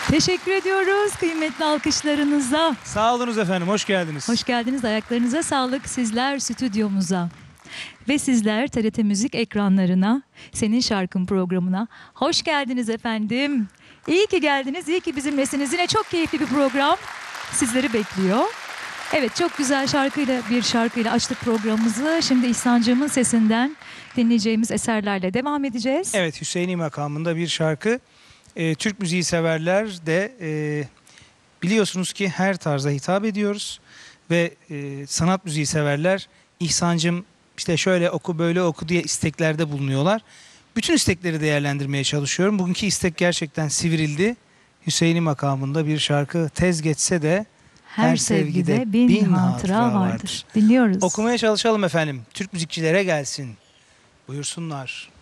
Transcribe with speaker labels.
Speaker 1: Teşekkür ediyoruz kıymetli alkışlarınıza.
Speaker 2: Sağ olunuz efendim, hoş geldiniz.
Speaker 1: Hoş geldiniz, ayaklarınıza sağlık. Sizler stüdyomuza ve sizler TRT Müzik ekranlarına, Senin Şarkın programına hoş geldiniz efendim. İyi ki geldiniz, iyi ki bizimlesiniz. Yine çok keyifli bir program sizleri bekliyor. Evet, çok güzel bir şarkıyla açtık programımızı. Şimdi İhsancığımın sesinden dinleyeceğimiz eserlerle devam edeceğiz.
Speaker 2: Evet, Hüseyini makamında bir şarkı. Türk müziği severler de biliyorsunuz ki her tarza hitap ediyoruz. Ve sanat müziği severler İhsancım işte şöyle oku böyle oku diye isteklerde bulunuyorlar. Bütün istekleri değerlendirmeye çalışıyorum. Bugünkü istek gerçekten sivrildi. Hüseyini makamında bir şarkı tez geçse de
Speaker 1: Her sevgide bin hatıra vardır. Dinliyoruz.
Speaker 2: Okumaya çalışalım efendim. Türk müzikçilere gelsin. Buyursunlar.